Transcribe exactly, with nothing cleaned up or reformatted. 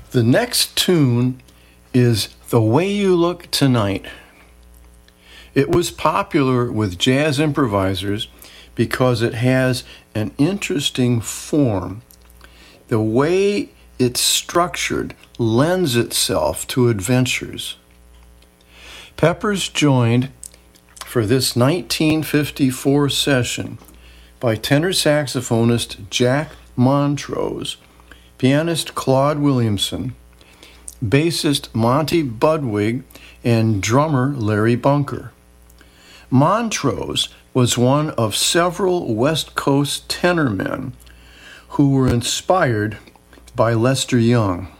The next tune is The Way You Look Tonight. It was popular with jazz improvisers because it has an interesting form. The way it's structured lends itself to adventures. Peppers joined for this nineteen fifty-four session by tenor saxophonist Jack Montrose, pianist Claude Williamson, bassist Monty Budwig, and drummer Larry Bunker. Montrose was one of several West Coast tenor men who were inspired by Lester Young.